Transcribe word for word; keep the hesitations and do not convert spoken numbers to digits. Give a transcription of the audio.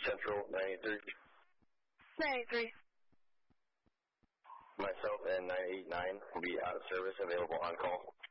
Central nine eight three. nine eight three. Myself and nine eight nine will be out of service, available on call.